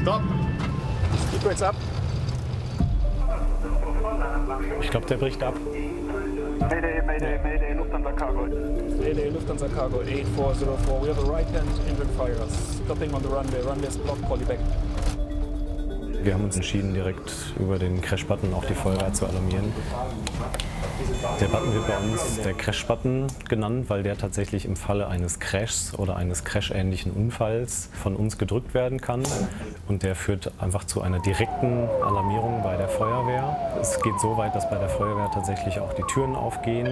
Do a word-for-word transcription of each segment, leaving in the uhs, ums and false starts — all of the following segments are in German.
Stop! Keep rates up. Ich glaube, der bricht ab. Mayday, Mayday, Mayday, Lufthansa Cargo. Mayday, Lufthansa Cargo eight four zero four. We have a right-hand engine fire. Stopping on the runway. Runway is blocked. Call you back. Wir haben uns entschieden, direkt über den Crash-Button auch die Feuerwehr zu alarmieren. Der Button wird bei uns der Crash-Button genannt, weil der tatsächlich im Falle eines Crashs oder eines Crash-ähnlichen Unfalls von uns gedrückt werden kann. Und der führt einfach zu einer direkten Alarmierung bei der Feuerwehr. Es geht so weit, dass bei der Feuerwehr tatsächlich auch die Türen aufgehen.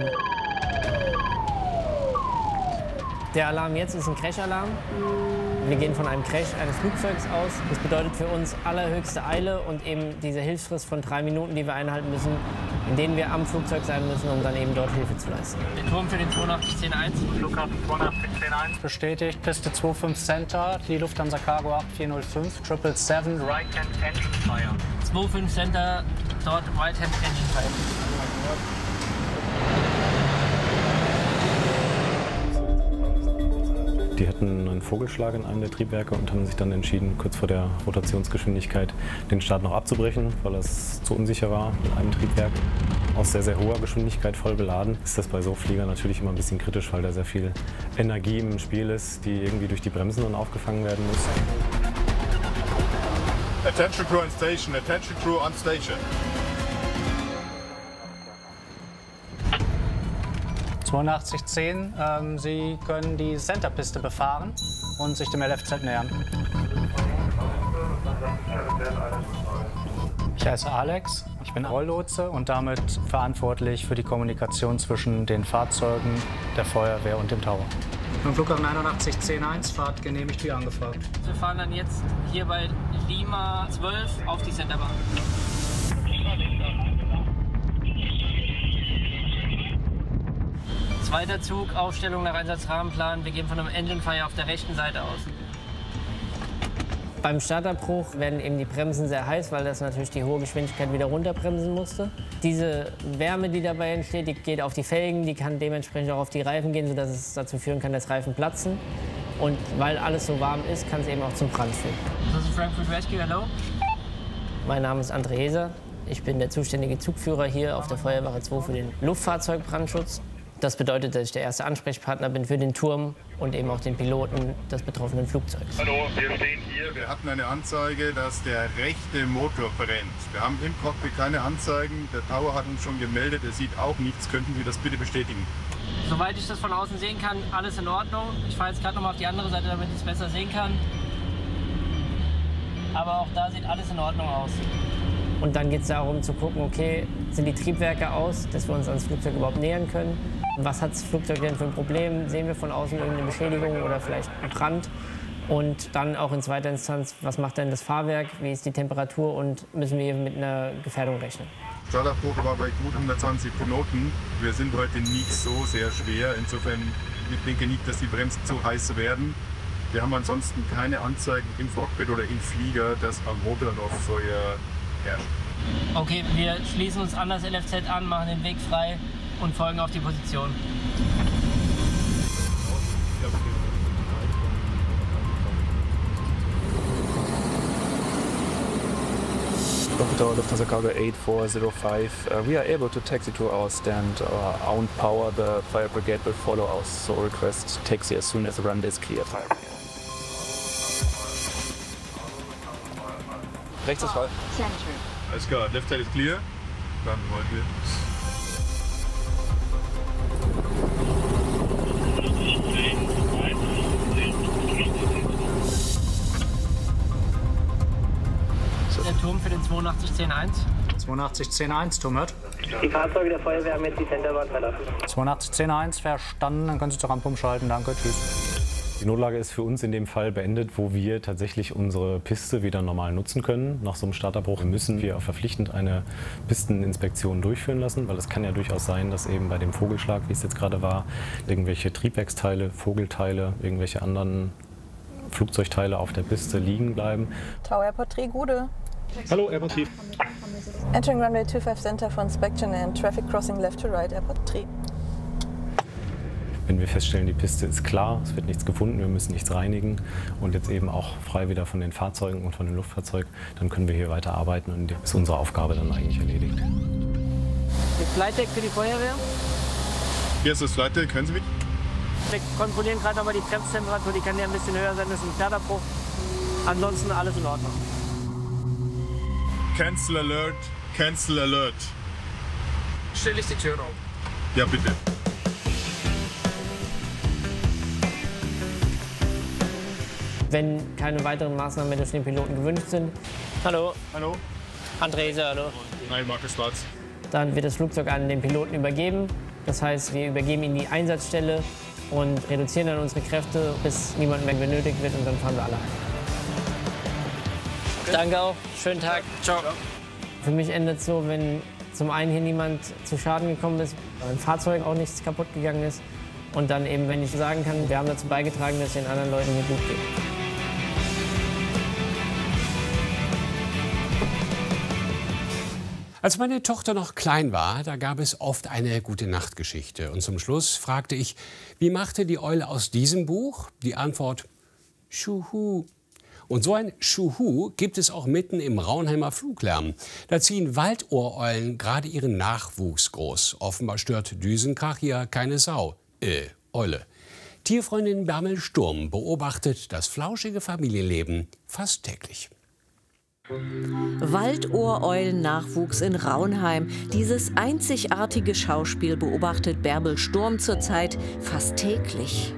Der Alarm jetzt ist ein Crash-Alarm. Wir gehen von einem Crash eines Flugzeugs aus. Das bedeutet für uns allerhöchste Eile und eben diese Hilfsfrist von drei Minuten, die wir einhalten müssen, in denen wir am Flugzeug sein müssen, um dann eben dort Hilfe zu leisten. Den Turm für den zweiundachtzig zehn eins. Flughafen zweiundachtzig zehn eins. Bestätigt, Piste zwei fünf Center, die Lufthansa Cargo acht vier null fünf, sieben sieben sieben. Right-hand engine fire. zwei fünf Center, dort Right-hand Engine Fire. Die hatten einen Vogelschlag in einem der Triebwerke und haben sich dann entschieden, kurz vor der Rotationsgeschwindigkeit den Start noch abzubrechen, weil es zu unsicher war mit einem Triebwerk. Aus sehr, sehr hoher Geschwindigkeit voll beladen ist das bei so Fliegern natürlich immer ein bisschen kritisch, weil da sehr viel Energie im Spiel ist, die irgendwie durch die Bremsen dann aufgefangen werden muss. Attention crew on station. Attention crew on station. zweiundachtzig zehn, ähm, Sie können die Centerpiste befahren und sich dem L F Z nähern. Ich heiße Alex, ich bin Rolllotse und damit verantwortlich für die Kommunikation zwischen den Fahrzeugen, der Feuerwehr und dem Tower. Im Flughafen einundachtzig zehn eins, Fahrt genehmigt wie angefragt. Wir fahren dann jetzt hier bei Lima zwölf auf die Centerbahn. Zweiter Zug, Aufstellung nach Einsatzrahmenplan. Wir gehen von einem Engine Fire auf der rechten Seite aus. Beim Startabbruch werden eben die Bremsen sehr heiß, weil das natürlich die hohe Geschwindigkeit wieder runterbremsen musste. Diese Wärme, die dabei entsteht, die geht auf die Felgen, die kann dementsprechend auch auf die Reifen gehen, sodass es dazu führen kann, dass Reifen platzen. Und weil alles so warm ist, kann es eben auch zum Brand führen. Das ist Frankfurt Rescue, hallo. Mein Name ist André Heser. Ich bin der zuständige Zugführer hier auf der Feuerwache zwei für den Luftfahrzeugbrandschutz. Das bedeutet, dass ich der erste Ansprechpartner bin für den Turm und eben auch den Piloten des betroffenen Flugzeugs. Hallo, wir stehen hier. Wir hatten eine Anzeige, dass der rechte Motor brennt. Wir haben im Cockpit keine Anzeigen. Der Tower hat uns schon gemeldet, er sieht auch nichts. Könnten Sie das bitte bestätigen? Soweit ich das von außen sehen kann, alles in Ordnung. Ich fahre jetzt gerade noch mal auf die andere Seite, damit ich es besser sehen kann. Aber auch da sieht alles in Ordnung aus. Und dann geht es darum zu gucken, okay, sind die Triebwerke aus, dass wir uns ans Flugzeug überhaupt nähern können. Was hat das Flugzeug denn für ein Problem? Sehen wir von außen irgendeine Beschädigung oder vielleicht einen Brand? Und dann auch in zweiter Instanz, was macht denn das Fahrwerk? Wie ist die Temperatur und müssen wir mit einer Gefährdung rechnen? Startabbruch war bei gut hundertzwanzig Knoten. Wir sind heute nicht so sehr schwer. Insofern ich denke nicht, dass die Bremsen zu heiß werden. Wir haben ansonsten keine Anzeigen im Cockpit oder im Flieger, dass am Motor noch Feuer herrscht. Okay, wir schließen uns an das L F Z an, machen den Weg frei und folgen auf die Position. Tower Lufthansa Cargo eight four zero five, uh, we are able to taxi to our stand, our own power, the fire brigade will follow us, so request taxi as soon as the runway is clear. Fire brigade. Rechts ist frei. Alles klar, left side ist clear. Dann wollen wir. Der Turm für den zweiundachtzig zehn eins. zweiundachtzig zehn eins, Turmert. Die Fahrzeuge der Feuerwehr haben jetzt die Centerbahn verlassen. zweiundachtzig zehn eins, verstanden. Dann können Sie zur Rampe umschalten. Danke, tschüss. Die Notlage ist für uns in dem Fall beendet, wo wir tatsächlich unsere Piste wieder normal nutzen können. Nach so einem Startabbruch müssen wir verpflichtend eine Pisteninspektion durchführen lassen, weil es kann ja durchaus sein, dass eben bei dem Vogelschlag, wie es jetzt gerade war, irgendwelche Triebwerksteile, Vogelteile, irgendwelche anderen Flugzeugteile auf der Piste liegen bleiben. Tower Airport drei, Gude. Hallo, Airport drei. Entering runway two five center for inspection and traffic crossing left to right, Airport drei. Wenn wir feststellen, die Piste ist klar, es wird nichts gefunden, wir müssen nichts reinigen und jetzt eben auch frei wieder von den Fahrzeugen und von dem Luftfahrzeug, dann können wir hier weiter arbeiten und ist unsere Aufgabe dann eigentlich erledigt. Mit Flightdeck für die Feuerwehr. Hier ist das Flightdeck, hören Sie mich? Wir kontrollieren gerade nochmal die Bremstemperatur, die kann ja ein bisschen höher sein, das ist ein Knatterabbruch. Ansonsten alles in Ordnung. Cancel Alert, Cancel Alert. Stelle ich die Tür auf? Ja, bitte. Wenn keine weiteren Maßnahmen mehr durch den Piloten gewünscht sind, Hallo, Hallo? Andrese, hallo. Hi, Markus Schwarz. dann wird das Flugzeug an den Piloten übergeben. Das heißt, wir übergeben ihn die Einsatzstelle und reduzieren dann unsere Kräfte, bis niemand mehr benötigt wird und dann fahren wir alle heim. Danke auch, schönen Tag. Ciao. Für mich endet es so, wenn zum einen hier niemand zu Schaden gekommen ist, im Fahrzeug auch nichts kaputt gegangen ist und dann eben, wenn ich sagen kann, wir haben dazu beigetragen, dass es den anderen Leuten hier gut geht. Als meine Tochter noch klein war, da gab es oft eine Gute-Nacht-Geschichte. Und zum Schluss fragte ich, wie machte die Eule aus diesem Buch? Die Antwort, Schuhu. Und so ein Schuhu gibt es auch mitten im Raunheimer Fluglärm. Da ziehen Waldohreulen gerade ihren Nachwuchs groß. Offenbar stört Düsenkrach hier keine Sau. Äh, Eule. Tierfreundin Bärbel Sturm beobachtet das flauschige Familienleben fast täglich. Waldohreulen-Nachwuchs in Raunheim. Dieses einzigartige Schauspiel beobachtet Bärbel Sturm zurzeit fast täglich.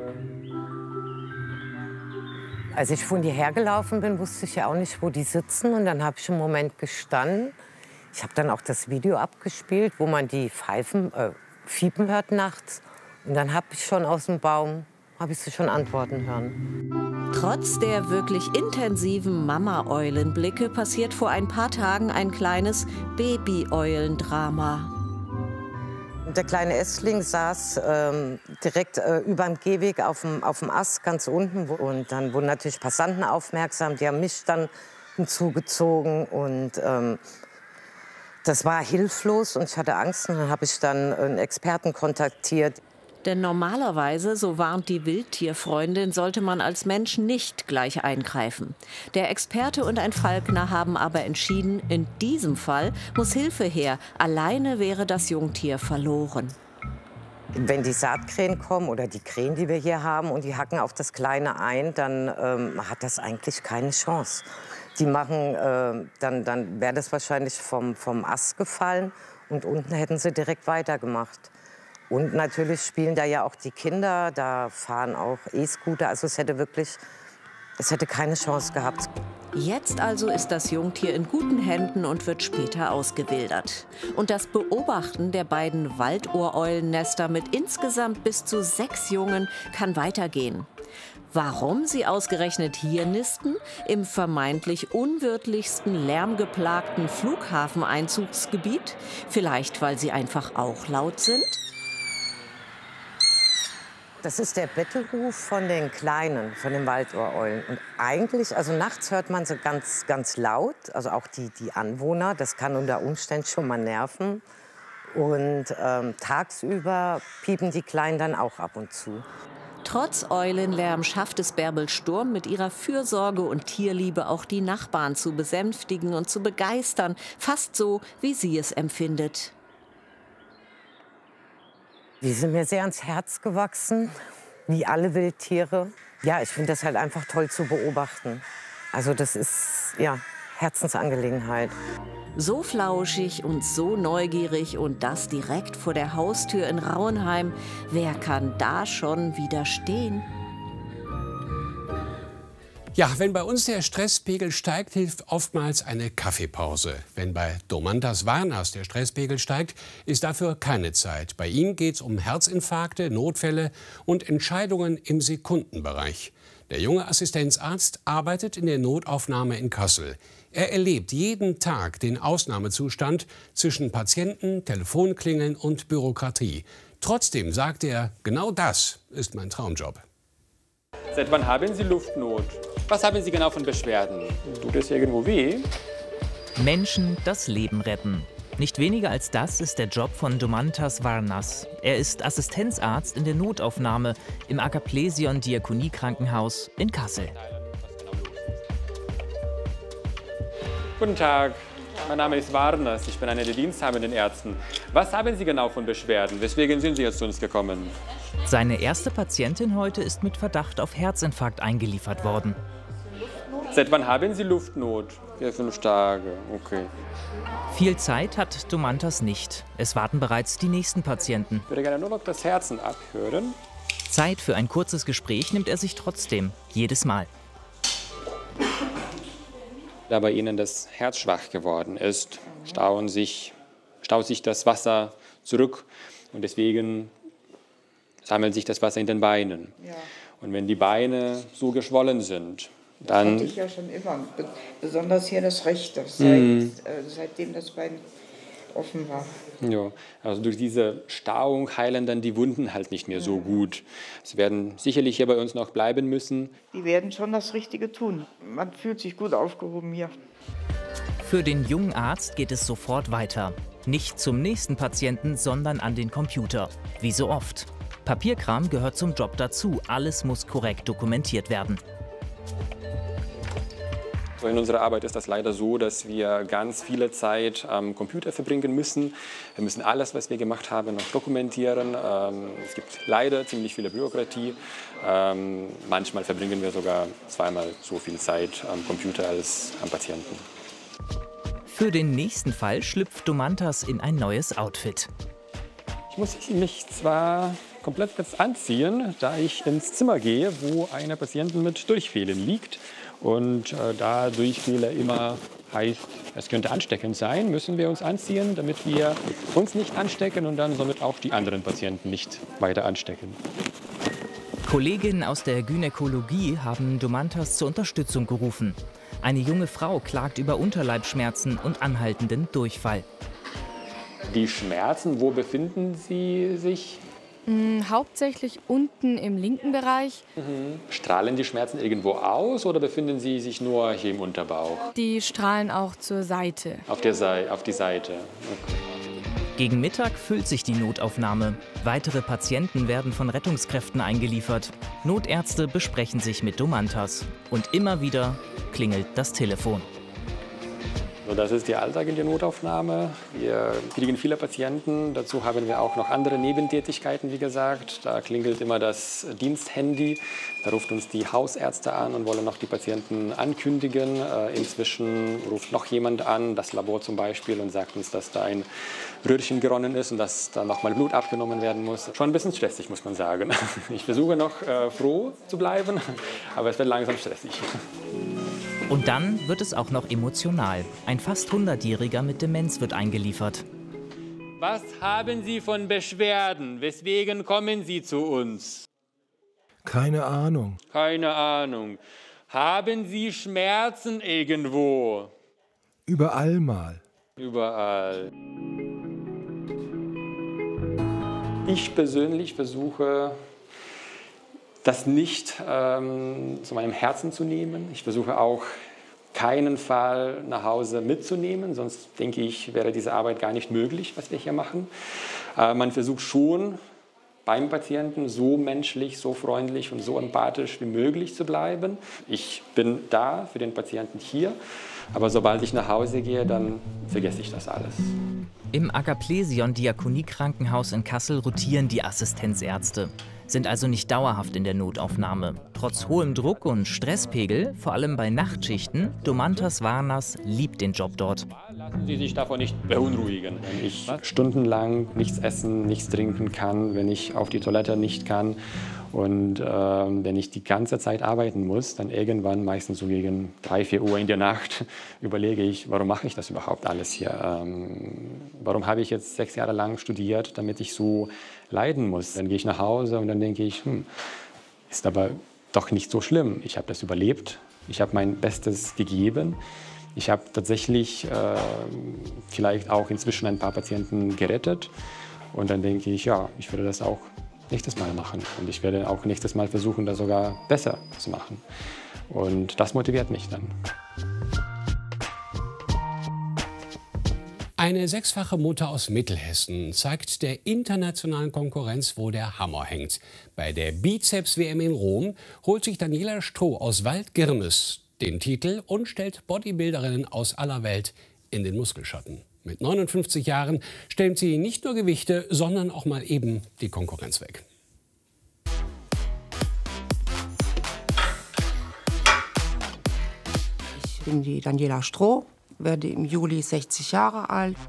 Als ich von hierher gelaufen bin, wusste ich ja auch nicht, wo die sitzen. Und dann habe ich einen Moment gestanden. Ich habe dann auch das Video abgespielt, wo man die Pfeifen, äh, fiepen hört nachts. Und dann habe ich schon aus dem Baum, habe ich sie schon antworten hören. Trotz der wirklich intensiven Mama-Eulenblicke passiert vor ein paar Tagen ein kleines Baby-Eulendrama. Der kleine Essling saß ähm, direkt äh, über dem Gehweg auf dem, auf dem Ast, ganz unten. Und dann wurden natürlich Passanten aufmerksam, die haben mich dann hinzugezogen. Und ähm, das war hilflos und ich hatte Angst. Und dann habe ich dann einen Experten kontaktiert. Denn normalerweise, so warnt die Wildtierfreundin, sollte man als Mensch nicht gleich eingreifen. Der Experte und ein Falkner haben aber entschieden, in diesem Fall muss Hilfe her. Alleine wäre das Jungtier verloren. Wenn die Saatkrähen kommen oder die Krähen, die wir hier haben, und die hacken auf das Kleine ein, dann ähm, hat das eigentlich keine Chance. Die machen, äh, dann, dann wäre das wahrscheinlich vom, vom Ast gefallen und unten hätten sie direkt weitergemacht. Und natürlich spielen da ja auch die Kinder, da fahren auch E-Scooter. Also es hätte wirklich, es hätte keine Chance gehabt. Jetzt also ist das Jungtier in guten Händen und wird später ausgewildert. Und das Beobachten der beiden Waldohreulennester mit insgesamt bis zu sechs Jungen kann weitergehen. Warum sie ausgerechnet hier nisten, im vermeintlich unwirtlichsten, lärmgeplagten Flughafeneinzugsgebiet? Vielleicht, weil sie einfach auch laut sind? Das ist der Bettelruf von den Kleinen, von den Waldohreulen. Und eigentlich, also nachts hört man sie ganz, ganz laut, also auch die, die Anwohner. Das kann unter Umständen schon mal nerven. Und ähm, tagsüber piepen die Kleinen dann auch ab und zu. Trotz Eulenlärm schafft es Bärbel Sturm mit ihrer Fürsorge und Tierliebe auch die Nachbarn zu besänftigen und zu begeistern. Fast so, wie sie es empfindet. Die sind mir sehr ans Herz gewachsen, wie alle Wildtiere. Ja, ich finde das halt einfach toll zu beobachten. Also das ist, ja, Herzensangelegenheit. So flauschig und so neugierig und das direkt vor der Haustür in Raunheim. Wer kann da schon widerstehen? Ja, wenn bei uns der Stresspegel steigt, hilft oftmals eine Kaffeepause. Wenn bei Domantas Varnas der Stresspegel steigt, ist dafür keine Zeit. Bei ihm geht es um Herzinfarkte, Notfälle und Entscheidungen im Sekundenbereich. Der junge Assistenzarzt arbeitet in der Notaufnahme in Kassel. Er erlebt jeden Tag den Ausnahmezustand zwischen Patienten, Telefonklingeln und Bürokratie. Trotzdem sagt er, genau das ist mein Traumjob. Seit wann haben Sie Luftnot? Was haben Sie genau von Beschwerden? Tut es irgendwo weh? Menschen das Leben retten. Nicht weniger als das ist der Job von Domantas Varnas. Er ist Assistenzarzt in der Notaufnahme im Agaplesion Diakoniekrankenhaus in Kassel. Guten Tag, mein Name ist Varnas, ich bin einer der diensthabenden Ärzten. Was haben Sie genau von Beschwerden? Weswegen sind Sie jetzt zu uns gekommen? Seine erste Patientin heute ist mit Verdacht auf Herzinfarkt eingeliefert worden. Seit wann haben Sie Luftnot? Vier, fünf Tage, okay. Viel Zeit hat Domantas nicht. Es warten bereits die nächsten Patienten. Ich würde gerne nur noch das Herzen abhören. Zeit für ein kurzes Gespräch nimmt er sich trotzdem, jedes Mal. Da bei Ihnen das Herz schwach geworden ist, stauen sich, staut sich das Wasser zurück und deswegen sammelt sich das Wasser in den Beinen. Ja. Und wenn die Beine so geschwollen sind, dann... Das hatte ich ja schon immer, besonders hier das rechte, seit, Mhm. äh, seitdem das Bein offen war. Ja, also durch diese Stauung heilen dann die Wunden halt nicht mehr so gut. Sie werden sicherlich hier bei uns noch bleiben müssen. Die werden schon das Richtige tun. Man fühlt sich gut aufgehoben hier. Für den jungen Arzt geht es sofort weiter. Nicht zum nächsten Patienten, sondern an den Computer. Wie so oft. Papierkram gehört zum Job dazu. Alles muss korrekt dokumentiert werden. In unserer Arbeit ist das leider so, dass wir ganz viele Zeit am Computer verbringen müssen. Wir müssen alles, was wir gemacht haben, noch dokumentieren. Ähm, es gibt leider ziemlich viel Bürokratie. Ähm, manchmal verbringen wir sogar zweimal so viel Zeit am Computer als am Patienten. Für den nächsten Fall schlüpft Domantas in ein neues Outfit. Ich muss mich zwar komplett jetzt anziehen, da ich ins Zimmer gehe, wo eine Patientin mit Durchfällen liegt. Und äh, da Durchfälle immer heißt, es könnte ansteckend sein, müssen wir uns anziehen, damit wir uns nicht anstecken und dann somit auch die anderen Patienten nicht weiter anstecken. Kolleginnen aus der Gynäkologie haben Domantas zur Unterstützung gerufen. Eine junge Frau klagt über Unterleibsschmerzen und anhaltenden Durchfall. Die Schmerzen, wo befinden sie sich? Mm, hauptsächlich unten im linken Bereich. Mhm. Strahlen die Schmerzen irgendwo aus oder befinden sie sich nur hier im Unterbauch? Die strahlen auch zur Seite. Auf, der Sei- auf die Seite. Okay. Gegen Mittag füllt sich die Notaufnahme. Weitere Patienten werden von Rettungskräften eingeliefert. Notärzte besprechen sich mit Domantas. Und immer wieder klingelt das Telefon. So, das ist der Alltag in der Notaufnahme. Wir kriegen viele Patienten. Dazu haben wir auch noch andere Nebentätigkeiten, wie gesagt. Da klingelt immer das Diensthandy. Da ruft uns die Hausärzte an und wollen noch die Patienten ankündigen. Äh, inzwischen ruft noch jemand an, das Labor zum Beispiel, und sagt uns, dass da ein Röhrchen geronnen ist und dass da noch mal Blut abgenommen werden muss. Schon ein bisschen stressig, muss man sagen. Ich versuche noch äh, froh zu bleiben, aber es wird langsam stressig. Und dann wird es auch noch emotional. Ein fast hundertjähriger mit Demenz wird eingeliefert. Was haben Sie von Beschwerden? Weswegen kommen Sie zu uns? Keine Ahnung. Keine Ahnung. Haben Sie Schmerzen irgendwo? Überall mal. Überall. Ich persönlich versuche, das nicht ähm, zu meinem Herzen zu nehmen. Ich versuche auch, keinen Fall nach Hause mitzunehmen, sonst denke ich, wäre diese Arbeit gar nicht möglich, was wir hier machen. Äh, man versucht schon, beim Patienten so menschlich, so freundlich und so empathisch wie möglich zu bleiben. Ich bin da für den Patienten hier, aber sobald ich nach Hause gehe, dann vergesse ich das alles. Im Agaplesion Diakoniekrankenhaus in Kassel rotieren die Assistenzärzte, sind also nicht dauerhaft in der Notaufnahme. Trotz hohem Druck und Stresspegel, vor allem bei Nachtschichten, Domantas Varnas liebt den Job dort. Lassen Sie sich davon nicht beunruhigen. Wenn ich stundenlang nichts essen, nichts trinken kann, wenn ich auf die Toilette nicht kann und äh, wenn ich die ganze Zeit arbeiten muss, dann irgendwann, meistens so gegen drei, vier Uhr in der Nacht, überlege ich, warum mache ich das überhaupt alles hier? Ähm, warum habe ich jetzt sechs Jahre lang studiert, damit ich so leiden muss? Dann gehe ich nach Hause und dann denke ich, hm, ist aber doch nicht so schlimm. Ich habe das überlebt, ich habe mein Bestes gegeben. Ich habe tatsächlich äh, vielleicht auch inzwischen ein paar Patienten gerettet. Und dann denke ich, ja, ich würde das auch nächstes Mal machen. Und ich werde auch nächstes Mal versuchen, das sogar besser zu machen. Und das motiviert mich dann. Eine sechsfache Mutter aus Mittelhessen zeigt der internationalen Konkurrenz, wo der Hammer hängt. Bei der Bizeps-W M in Rom holt sich Daniela Stroh aus Waldgirmes den Titel und stellt Bodybuilderinnen aus aller Welt in den Muskelschatten. Mit neunundfünfzig Jahren stellt sie nicht nur Gewichte, sondern auch mal eben die Konkurrenz weg. Ich bin die Daniela Stroh, werde im Juli sechzig Jahre alt,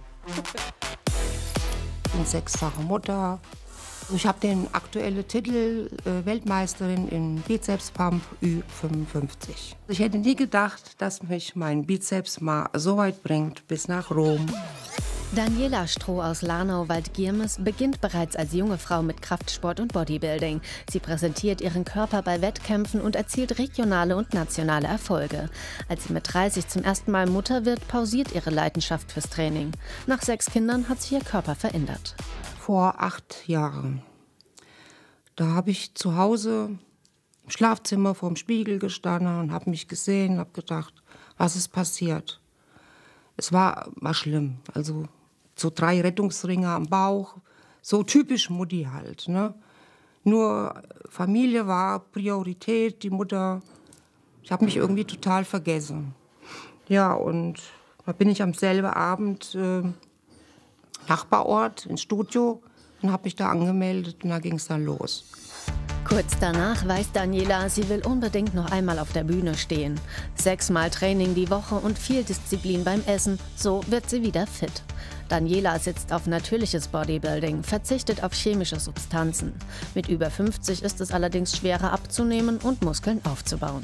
bin sechsfache Mutter. Ich habe den aktuellen Titel äh, Weltmeisterin in Bizeps Pump Ü fünfundfünfzig. Ich hätte nie gedacht, dass mich mein Bizeps mal so weit bringt bis nach Rom. Daniela Stroh aus Larnau-Waldgirmes beginnt bereits als junge Frau mit Kraftsport und Bodybuilding. Sie präsentiert ihren Körper bei Wettkämpfen und erzielt regionale und nationale Erfolge. Als sie mit dreißig zum ersten Mal Mutter wird, pausiert ihre Leidenschaft fürs Training. Nach sechs Kindern hat sich ihr Körper verändert. Vor acht Jahren, da habe ich zu Hause im Schlafzimmer vorm Spiegel gestanden und habe mich gesehen, habe gedacht, was ist passiert? Es war, war schlimm, also so drei Rettungsringe am Bauch, so typisch Mutti halt. Ne? Nur Familie war Priorität, die Mutter, ich habe mich irgendwie total vergessen. Ja, und da bin ich am selben Abend äh, Nachbarort ins Studio und habe mich da angemeldet und da ging es dann los. Kurz danach weiß Daniela, sie will unbedingt noch einmal auf der Bühne stehen. Sechsmal Training die Woche und viel Disziplin beim Essen, so wird sie wieder fit. Daniela setzt auf natürliches Bodybuilding, verzichtet auf chemische Substanzen. Mit über fünfzig ist es allerdings schwerer abzunehmen und Muskeln aufzubauen.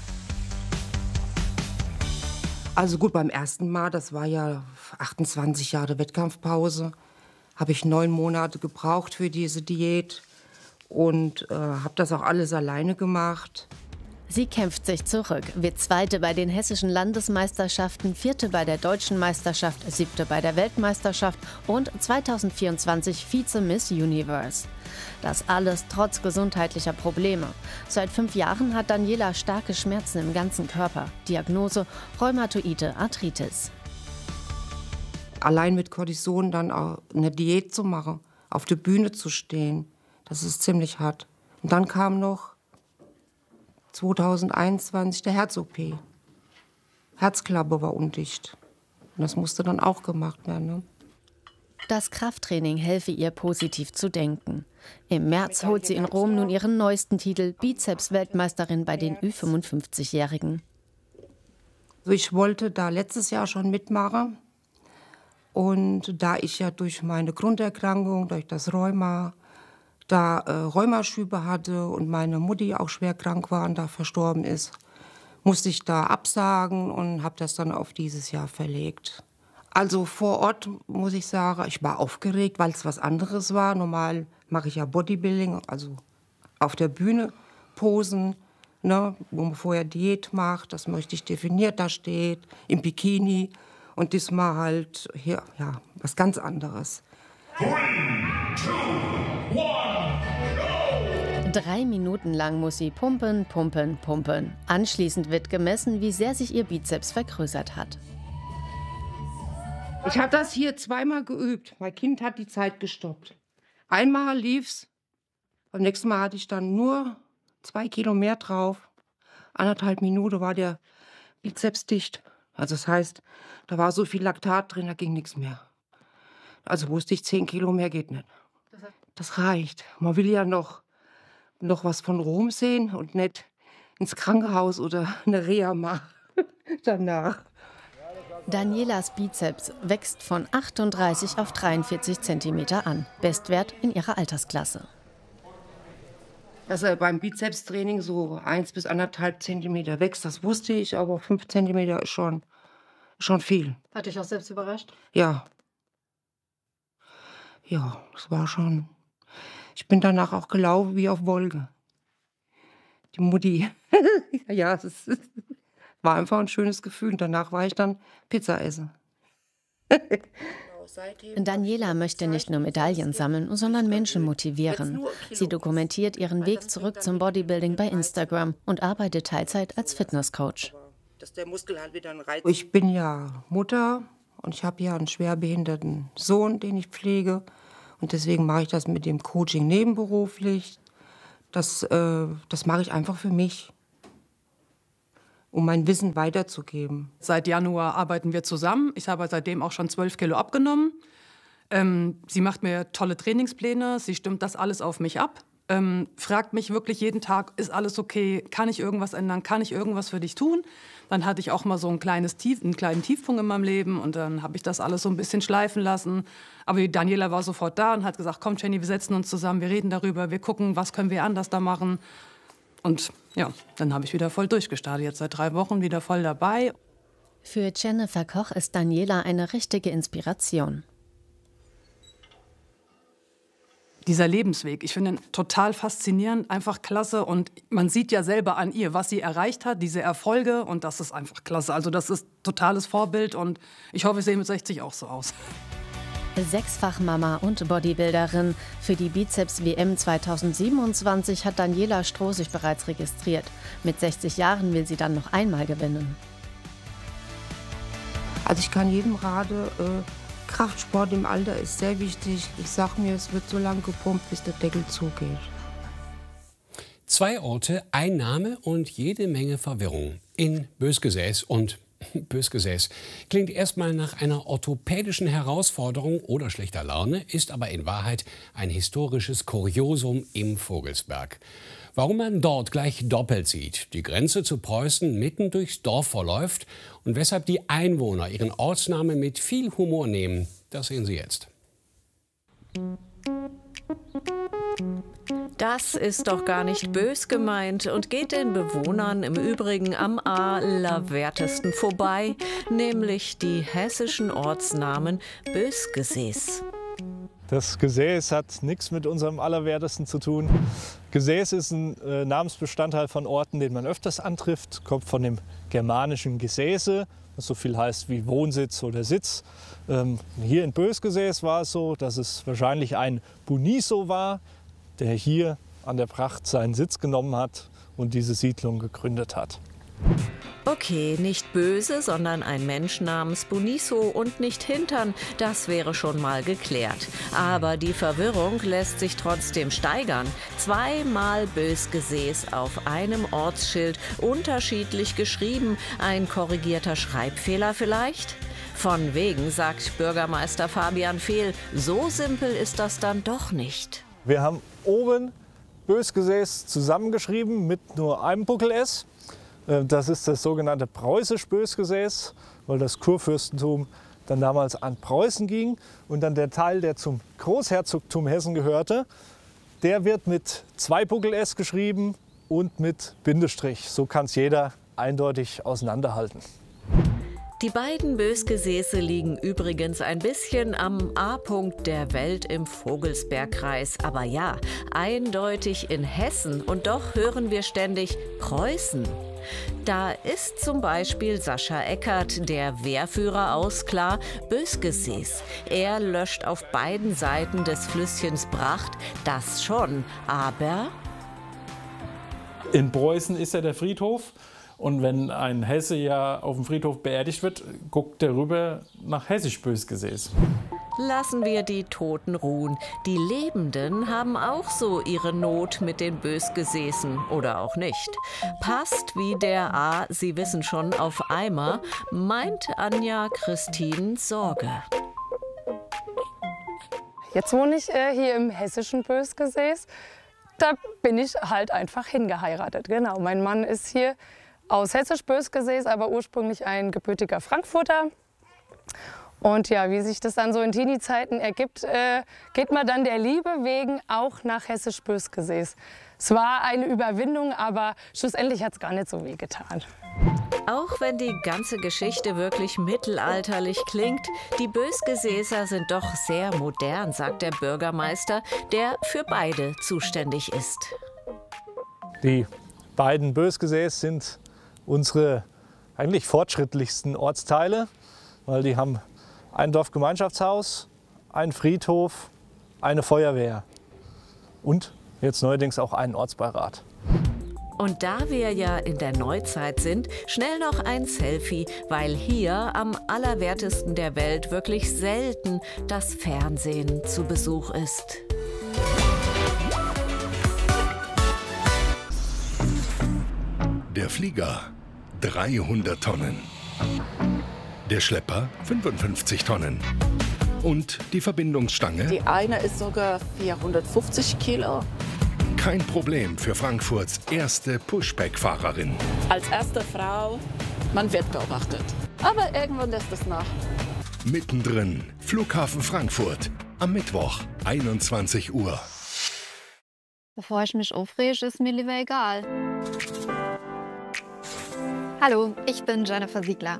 Also gut, beim ersten Mal, das war ja achtundzwanzig Jahre Wettkampfpause, habe ich neun Monate gebraucht für diese Diät. Und äh, habe das auch alles alleine gemacht. Sie kämpft sich zurück, wird Zweite bei den hessischen Landesmeisterschaften, Vierte bei der Deutschen Meisterschaft, Siebte bei der Weltmeisterschaft und zweitausendvierundzwanzig Vize-Miss Universe. Das alles trotz gesundheitlicher Probleme. Seit fünf Jahren hat Daniela starke Schmerzen im ganzen Körper. Diagnose Rheumatoide Arthritis. Allein mit Cortison dann auch eine Diät zu machen, auf der Bühne zu stehen, das ist ziemlich hart. Und dann kam noch zweitausendeinundzwanzig der Herz-O P. Herzklappe war undicht. Und das musste dann auch gemacht werden. Ne? Das Krafttraining helfe ihr, positiv zu denken. Im März holt sie in Rom nun ihren neuesten Titel, Bizeps-Weltmeisterin bei den Ü fünfundfünfzigjährigen. Ich wollte da letztes Jahr schon mitmachen. Und da ich ja durch meine Grunderkrankung, durch das Rheuma, da äh, Rheumaschübe hatte und meine Mutti auch schwer krank war und da verstorben ist, musste ich da absagen und habe das dann auf dieses Jahr verlegt. Also vor Ort muss ich sagen, ich war aufgeregt, weil es was anderes war. Normal mache ich ja Bodybuilding, also auf der Bühne posen, ne, wo man vorher Diät macht, das möchte ich definiert da steht, im Bikini. Und diesmal halt hier, ja, was ganz anderes. Three, two, one. Drei Minuten lang muss sie pumpen, pumpen, pumpen. Anschließend wird gemessen, wie sehr sich ihr Bizeps vergrößert hat. Ich habe das hier zweimal geübt. Mein Kind hat die Zeit gestoppt. Einmal lief's, beim nächsten Mal hatte ich dann nur zwei Kilo mehr drauf. Anderthalb Minuten war der Bizeps dicht. Also das heißt, da war so viel Laktat drin, da ging nichts mehr. Also wusste ich, zehn Kilo mehr geht nicht. Das reicht. Man will ja noch noch was von Rom sehen und nicht ins Krankenhaus oder eine Reha machen danach. Danielas Bizeps wächst von achtunddreißig auf dreiundvierzig Zentimeter an. Bestwert in ihrer Altersklasse. Dass er beim Bizepstraining so eins bis anderthalb Zentimeter wächst, das wusste ich, aber fünf Zentimeter ist schon, schon viel. Hat dich auch selbst überrascht? Ja. Ja, das war schon. Ich bin danach auch gelaufen wie auf Wolke. Die Mutti. Ja, es ist, war einfach ein schönes Gefühl. Und danach war ich dann Pizza essen. Daniela möchte nicht nur Medaillen sammeln, sondern Menschen motivieren. Sie dokumentiert ihren Weg zurück zum Bodybuilding bei Instagram und arbeitet Teilzeit als Fitnesscoach. Ich bin ja Mutter Und ich habe ja einen schwerbehinderten Sohn, den ich pflege. Und deswegen mache ich das mit dem Coaching nebenberuflich. Das, äh, das mache ich einfach für mich, um mein Wissen weiterzugeben. Seit Januar arbeiten wir zusammen. Ich habe seitdem auch schon zwölf Kilo abgenommen. Ähm, sie macht mir tolle Trainingspläne, sie stimmt das alles auf mich ab. Ähm, fragt mich wirklich jeden Tag, ist alles okay, kann ich irgendwas ändern, kann ich irgendwas für dich tun? Dann hatte ich auch mal so ein kleines Tief, einen kleinen Tiefpunkt in meinem Leben und dann habe ich das alles so ein bisschen schleifen lassen. Aber die Daniela war sofort da und hat gesagt, komm Jenny, wir setzen uns zusammen, wir reden darüber, wir gucken, was können wir anders da machen. Und ja, dann habe ich wieder voll durchgestartet, jetzt seit drei Wochen wieder voll dabei. Für Jennifer Koch ist Daniela eine richtige Inspiration. Dieser Lebensweg, ich finde ihn total faszinierend, einfach klasse. Und man sieht ja selber an ihr, was sie erreicht hat, diese Erfolge. Und das ist einfach klasse. Also das ist totales Vorbild und ich hoffe, ich sehe mit sechzig auch so aus. Sechsfach-Mama und Bodybuilderin. Für die Bizeps-W M zweitausendsiebenundzwanzig hat Daniela Stroh sich bereits registriert. Mit sechzig Jahren will sie dann noch einmal gewinnen. Also ich kann jedem raten, äh Kraftsport im Alter ist sehr wichtig. Ich sage mir, es wird so lange gepumpt, bis der Deckel zugeht. Zwei Orte, ein Name und jede Menge Verwirrung. In Bösgesäß. Und Bösgesäß klingt erstmal nach einer orthopädischen Herausforderung oder schlechter Laune, ist aber in Wahrheit ein historisches Kuriosum im Vogelsberg. Warum man dort gleich doppelt sieht, die Grenze zu Preußen mitten durchs Dorf verläuft und weshalb die Einwohner ihren Ortsnamen mit viel Humor nehmen, das sehen Sie jetzt. Das ist doch gar nicht bös gemeint und geht den Bewohnern im Übrigen am allerwertesten vorbei, nämlich die hessischen Ortsnamen Bösgesäß. Das Gesäß hat nichts mit unserem Allerwertesten zu tun. Gesäß ist ein äh, Namensbestandteil von Orten, den man öfters antrifft, kommt von dem germanischen Gesäße, was so viel heißt wie Wohnsitz oder Sitz. Ähm, hier in Bösgesäß war es so, dass es wahrscheinlich ein Buniso war, der hier an der Pracht seinen Sitz genommen hat und diese Siedlung gegründet hat. Okay, nicht böse, sondern ein Mensch namens Buniso und nicht Hintern, das wäre schon mal geklärt. Aber die Verwirrung lässt sich trotzdem steigern. Zweimal Bösgesäß auf einem Ortsschild, unterschiedlich geschrieben. Ein korrigierter Schreibfehler vielleicht? Von wegen, sagt Bürgermeister Fabian Fehl, so simpel ist das dann doch nicht. Wir haben oben Bösgesäß zusammengeschrieben mit nur einem Buckel-S. Das ist das sogenannte preußisch-Bösgesäß, weil das Kurfürstentum dann damals an Preußen ging. Und dann der Teil, der zum Großherzogtum Hessen gehörte, der wird mit zwei Buckel-S geschrieben und mit Bindestrich. So kann es jeder eindeutig auseinanderhalten. Die beiden Bösgesäße liegen übrigens ein bisschen am A-Punkt der Welt im Vogelsbergkreis. Aber ja, eindeutig in Hessen. Und doch hören wir ständig Preußen. Da ist zum Beispiel Sascha Eckert, der Wehrführer aus, klar, Bösgesäß. Er löscht auf beiden Seiten des Flüsschens Bracht, das schon, aber... In Preußen ist ja der Friedhof. Und wenn ein Hesse ja auf dem Friedhof beerdigt wird, guckt der rüber nach hessisch Bösgesäß. Lassen wir die Toten ruhen. Die Lebenden haben auch so ihre Not mit den Bösgesäßen oder auch nicht. Passt wie der A, Sie wissen schon, auf Eimer, meint Anja Christine Sorge. Jetzt wohne ich äh, hier im hessischen Bösgesäß. Da bin ich halt einfach hingeheiratet. Genau, mein Mann ist hier aus hessisch Bösgesäß, aber ursprünglich ein gebürtiger Frankfurter. Und ja, wie sich das dann so in Teenie-Zeiten ergibt, äh, geht man dann der Liebe wegen auch nach hessisch Bösgesäß. Es war eine Überwindung, aber schlussendlich hat es gar nicht so weh getan. Auch wenn die ganze Geschichte wirklich mittelalterlich klingt, die Bösgesäßer sind doch sehr modern, sagt der Bürgermeister, der für beide zuständig ist. Die beiden Bösgesäß sind unsere eigentlich fortschrittlichsten Ortsteile, weil die haben ein Dorfgemeinschaftshaus, einen Friedhof, eine Feuerwehr und jetzt neuerdings auch einen Ortsbeirat. Und da wir ja in der Neuzeit sind, schnell noch ein Selfie, weil hier am allerwertesten der Welt wirklich selten das Fernsehen zu Besuch ist. Der Flieger dreihundert Tonnen. Der Schlepper fünfundfünfzig Tonnen. Und die Verbindungsstange? Die eine ist sogar vierhundertfünfzig Kilo. Kein Problem für Frankfurts erste Pushback-Fahrerin. Als erste Frau, man wird beobachtet. Aber irgendwann lässt es nach. Mittendrin, Flughafen Frankfurt. Am Mittwoch, einundzwanzig Uhr. Bevor ich mich aufrege, ist mir lieber egal. Hallo, ich bin Jennifer Siegler.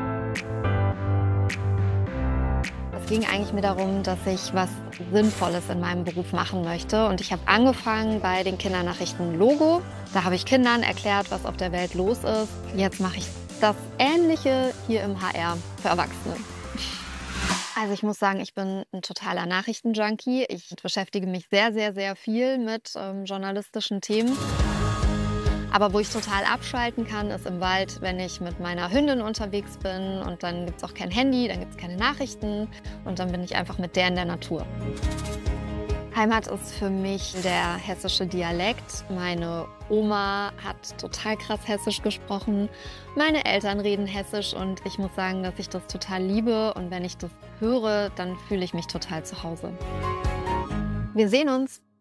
Es ging eigentlich mir darum, dass ich was Sinnvolles in meinem Beruf machen möchte. Und ich habe angefangen bei den Kindernachrichten Logo. Da habe ich Kindern erklärt, was auf der Welt los ist. Jetzt mache ich das Ähnliche hier im H R für Erwachsene. Also ich muss sagen, ich bin ein totaler Nachrichtenjunkie. Ich beschäftige mich sehr, sehr, sehr viel mit ähm, journalistischen Themen. Aber wo ich total abschalten kann, ist im Wald, wenn ich mit meiner Hündin unterwegs bin. Und dann gibt es auch kein Handy, dann gibt es keine Nachrichten. Und dann bin ich einfach mit der in der Natur. Heimat ist für mich der hessische Dialekt. Meine Oma hat total krass Hessisch gesprochen. Meine Eltern reden Hessisch und ich muss sagen, dass ich das total liebe. Und wenn ich das höre, dann fühle ich mich total zu Hause. Wir sehen uns!